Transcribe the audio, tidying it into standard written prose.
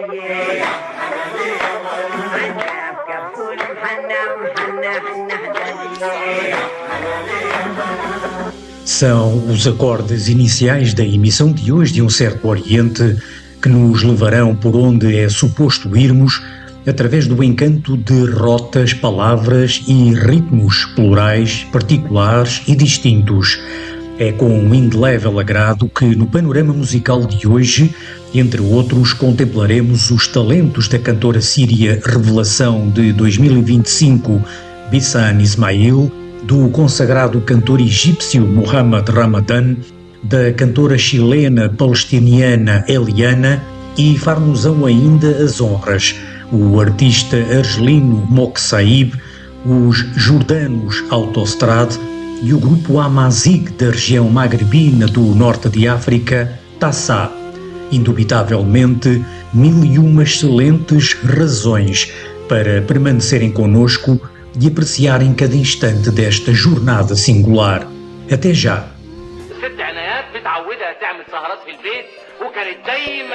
São os acordes iniciais da emissão de hoje de Um Certo Oriente que nos levarão por onde é suposto irmos através do encanto de rotas, palavras e ritmos plurais, particulares e distintos. É com um indelével agrado que no panorama musical de hoje, entre outros, contemplaremos os talentos da cantora síria Revelação de 2025, Bissan Ismail, do consagrado cantor egípcio Muhammad Ramadan, da cantora chilena palestiniana Eliana e far-nos-ão ainda as honras o artista argelino Moqsaib, os jordanos Autostrad e o grupo Amazigh da região magrebina do norte de África, Tassá. Indubitavelmente, 1001 excelentes razões para permanecerem connosco e apreciarem cada instante desta jornada singular. Até já!